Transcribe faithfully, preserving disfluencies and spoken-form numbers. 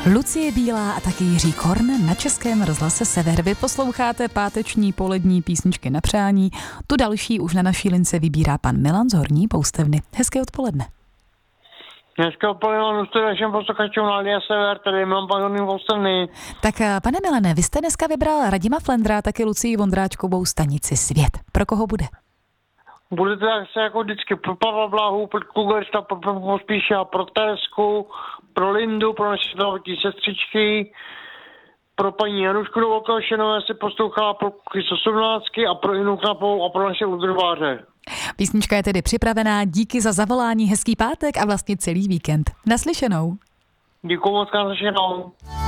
Lucie Bílá a taky Jiří Korn na Českém rozhlase Sever. Vy posloucháte páteční polední písničky na přání. Tu další už na naší lince vybírá pan Milan z Horní Poustevny. Hezké odpoledne. Hezké odpoledne, už všem posluchačům Rádia Sever, tady mám pan Horní Poustevny. Tak pane Milane, vy jste dneska vybral Radima Flendra a taky Lucii Vondráčkovou stanici Svět. Pro koho bude? Bude to se jako vždycky pro Pavla Blahu, pro Kugersta, pro Pospíša, pro Teresku, pro Lindu, pro naše zdravotní sestřičky, pro paní Janušku Novokalšenové se poslouchá, pro Kuky osmnáctky a pro Inu Knapovou a pro naše udrváře. Písnička je tedy připravená, díky za zavolání, hezký pátek a vlastně celý víkend. Naslyšenou. Děkuju moc, naslyšenou.